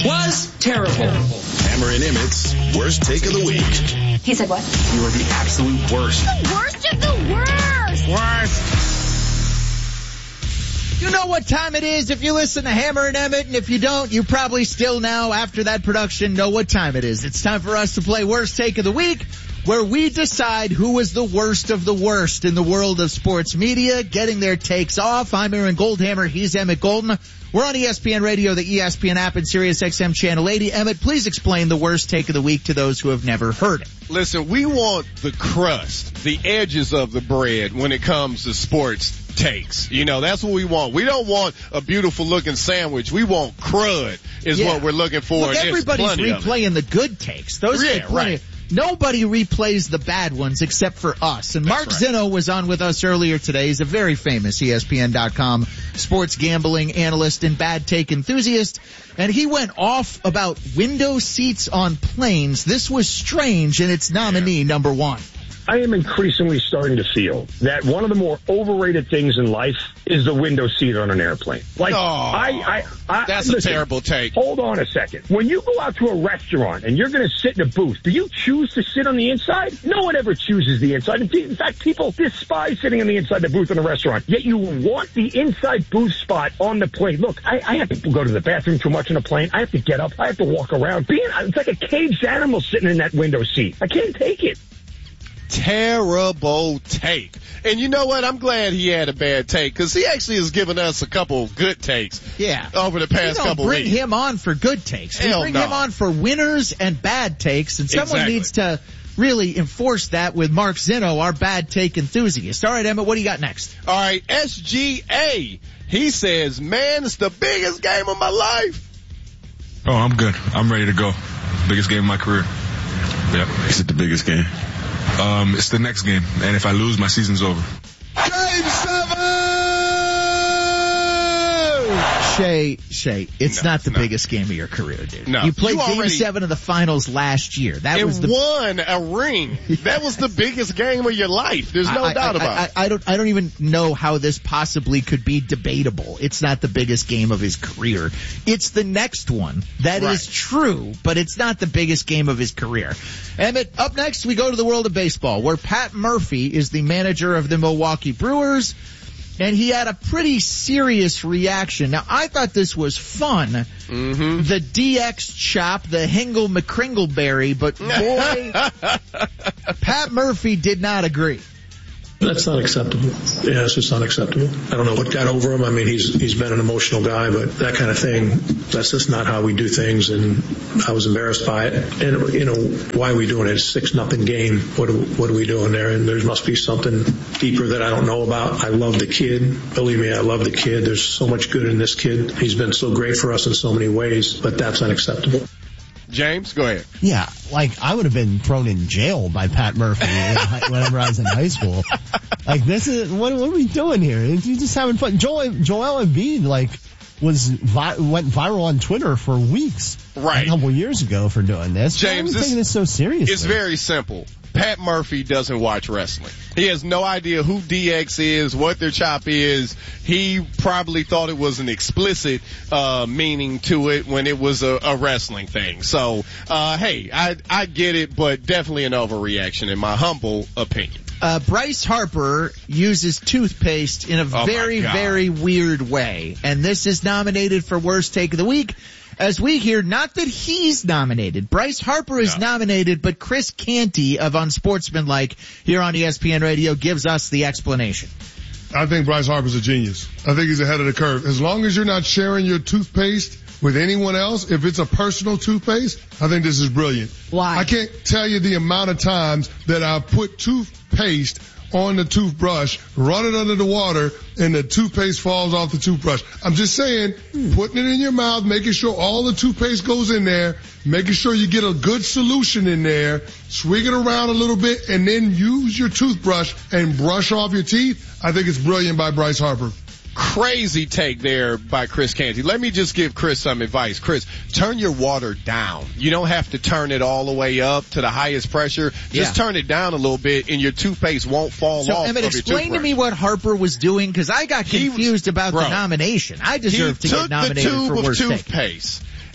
was terrible. Hammer and Emmett's worst take of the week. He said what? You are the absolute worst. The worst of the worst. You know what time it is if you listen to Hammer and Emmett, and if you don't, you probably still now, after that production, know what time it is. It's time for us to play Worst Take of the Week, where we decide who was the worst of the worst in the world of sports media, getting their takes off. I'm Aaron Goldhammer. He's Emmett Golden. We're on ESPN Radio, the ESPN app, and SiriusXM Channel 80. Emmett, please explain the Worst Take of the Week to those who have never heard it. Listen, we want the crust, the edges of the bread when it comes to sports takes. You know, that's what we want. We don't want a beautiful looking sandwich. We want crud is what we're looking for. Look, everybody's replaying the good takes. Those get plenty. Right. Nobody replays the bad ones except for us. And Mark Zinno was on with us earlier today. He's a very famous ESPN.com sports gambling analyst and bad take enthusiast. And he went off about window seats on planes. This was strange, and it's nominee number one. I am increasingly starting to feel that one of the more overrated things in life is the window seat on an airplane. Like, that's a terrible take. Hold on a second. When you go out to a restaurant and you're going to sit in a booth, do you choose to sit on the inside? No one ever chooses the inside. In fact, people despise sitting on the inside of the booth in a restaurant. Yet you want the inside booth spot on the plane. Look, I have to go to the bathroom too much on a plane. I have to get up. I have to walk around. It's like a caged animal sitting in that window seat. I can't take it. Terrible take. And you know what? I'm glad he had a bad take because he actually has given us a couple good takes. Yeah. Over the past couple weeks. Bring him on for good takes. We bring him on for winners and bad takes, and someone needs to really enforce that with Mark Zinno, our bad take enthusiast. All right, Emmett, what do you got next? All right, SGA. He says, man, it's the biggest game of my life. Oh, I'm good. I'm ready to go. Biggest game of my career. Yep. Is it the biggest game? It's the next game, and if I lose, my season's over. Game 7! Shay, it's not the biggest game of your career, dude. No. You played Game 7 of the finals last year. Won a ring. That was the biggest game of your life. There's no doubt about it. I don't even know how this possibly could be debatable. It's not the biggest game of his career. It's the next one. That is true, but it's not the biggest game of his career. Emmett, up next we go to the world of baseball, where Pat Murphy is the manager of the Milwaukee Brewers. And he had a pretty serious reaction. Now, I thought this was fun. Mm-hmm. The DX chop, the Hingle McCringleberry, but boy, Pat Murphy did not agree. That's not acceptable. Yeah, it's just unacceptable. I don't know what got over him. I mean, he's been an emotional guy, but that kind of thing, that's just not how we do things, and I was embarrassed by it. And, you know, why are we doing it? It's 6-0 game. What are we doing there? And there must be something deeper that I don't know about. I love the kid. Believe me, I love the kid. There's so much good in this kid. He's been so great for us in so many ways, but that's unacceptable. James, go ahead. Yeah, like I would have been thrown in jail by Pat Murphy whenever I was in high school. Like this is what are we doing here? You're just having fun. Joel Embiid went viral on Twitter for weeks, a couple years ago for doing this. James, why are we taking this so seriously? It's very simple. Pat Murphy doesn't watch wrestling. He has no idea who DX is, what their chop is. He probably thought it was an explicit meaning to it when it was a wrestling thing. So, hey, I get it, but definitely an overreaction in my humble opinion. Bryce Harper uses toothpaste in a very weird way, and this is nominated for Worst Take of the Week. As we hear, not that he's nominated. Bryce Harper is nominated, but Chris Canty of Unsportsmanlike here on ESPN Radio gives us the explanation. I think Bryce Harper's a genius. I think he's ahead of the curve. As long as you're not sharing your toothpaste with anyone else, if it's a personal toothpaste, I think this is brilliant. Why? I can't tell you the amount of times that I've put toothpaste on the toothbrush, run it under the water, and the toothpaste falls off the toothbrush. I'm just saying, putting it in your mouth, making sure all the toothpaste goes in there, making sure you get a good solution in there, swing it around a little bit, and then use your toothbrush and brush off your teeth. I think it's brilliant by Bryce Harper. Crazy take there by Chris Canty. Let me just give Chris some advice. Chris, turn your water down. You don't have to turn it all the way up to the highest pressure. Just turn it down a little bit and your toothpaste won't fall off. So, Emmett, explain to me what Harper was doing, because I got confused about the nomination. I deserve to get nominated for Worst Take. He took the tube of toothpaste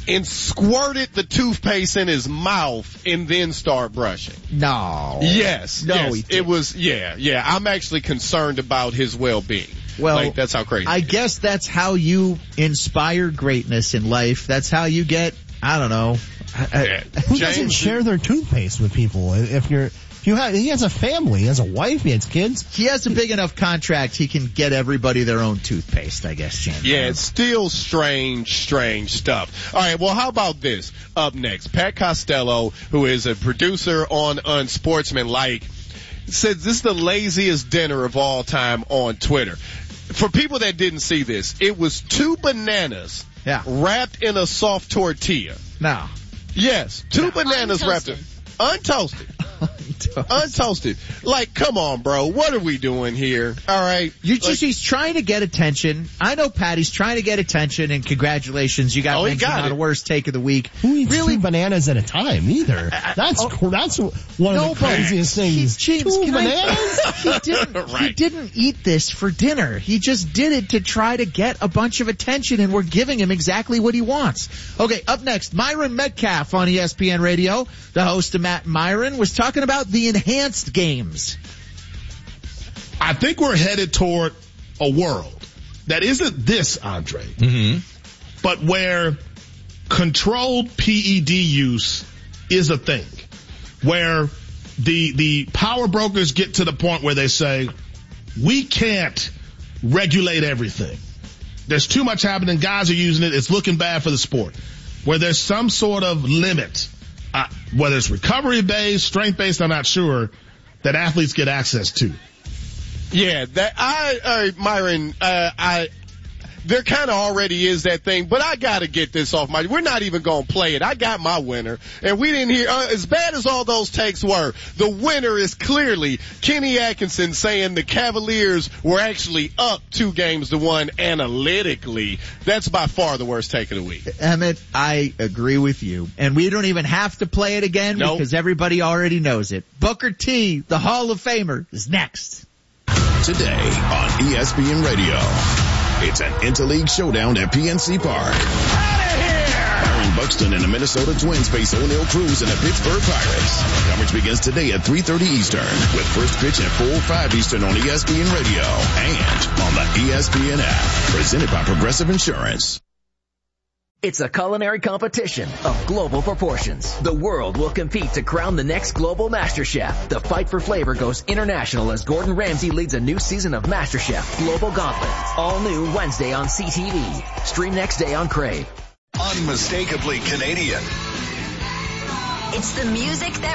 and squirted the toothpaste in his mouth and then start brushing. No. Yes. No, yes. he didn't. It was, yeah. I'm actually concerned about his well-being. Well, like, that's how crazy. I guess that's how you inspire greatness in life. That's how you get, I don't know. Who doesn't share their toothpaste with people? He has a family, he has a wife, he has kids. He has a big enough contract he can get everybody their own toothpaste, I guess, James. Yeah, it's still strange stuff. All right, well, how about this? Up next, Pat Costello, who is a producer on Unsportsmanlike, says this is the laziest dinner of all time on Twitter. For people that didn't see this, it was 2 bananas wrapped in a soft tortilla. No. Yes, 2 bananas wrapped in untoasted. Untoasted. Like, come on, bro. What are we doing here? All right. He's trying to get attention. I know Patty's trying to get attention, and congratulations. You got mentioned on the worst take of the week. Who eats 2 bananas at a time either? That's one of the craziest things. James, 2 bananas? He didn't eat this for dinner. He just did it to try to get a bunch of attention, and we're giving him exactly what he wants. Okay, up next, Myron Metcalf on ESPN Radio. The host of Matt and Myron was talking about the enhanced games. I think we're headed toward a world that isn't this, Andre, but where controlled PED use is a thing, where the power brokers get to the point where they say, we can't regulate everything. There's too much happening. Guys are using it. It's looking bad for the sport. Where there's some sort of limit, whether it's recovery-based, strength-based, I'm not sure, that athletes get access to. Yeah, Myron, there kind of already is that thing, but I gotta get this off we're not even gonna play it. I got my winner, and we didn't hear, as bad as all those takes were, the winner is clearly Kenny Atkinson saying the Cavaliers were actually up 2-1 analytically. That's by far the worst take of the week. Emmett, I agree with you, and we don't even have to play it again because everybody already knows it. Booker T, the Hall of Famer, is next. Today on ESPN Radio. It's an interleague showdown at PNC Park. Byron Buxton and the Minnesota Twins face O'Neal Cruz and the Pittsburgh Pirates. Coverage begins today at 3:30 Eastern with first pitch at 4:05 Eastern on ESPN Radio and on the ESPN app. Presented by Progressive Insurance. It's a culinary competition of global proportions. The world will compete to crown the next global master chef. The fight for flavor goes international as Gordon Ramsay leads a new season of MasterChef Global Gauntlet. All new Wednesday on CTV. Stream next day on Crave. Unmistakably Canadian. It's the music that